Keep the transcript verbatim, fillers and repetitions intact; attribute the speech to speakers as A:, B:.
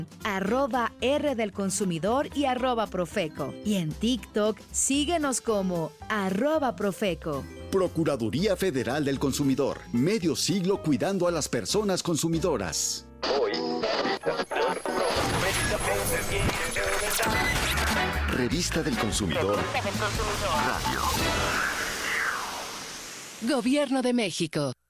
A: arroba R del Consumidor y arroba Profeco. Y en TikTok, síguenos como arroba Profeco.
B: Procuraduría Federal del Consumidor. Medio siglo cuidando a las personas consumidoras. Hoy. Revista del Consumidor. Radio.
C: Gobierno de México.